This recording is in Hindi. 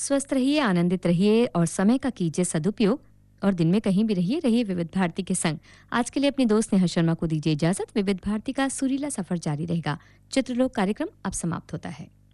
स्वस्थ रहिए, आनंदित रहिए और समय का कीजिए सदुपयोग और दिन में कहीं भी रहिए, रहिए विविध भारती के संग। आज के लिए अपनी दोस्त नेहा शर्मा को दीजिए इजाजत। विविध भारती का सुरीला सफर जारी रहेगा। चित्रलोक कार्यक्रम अब समाप्त होता है।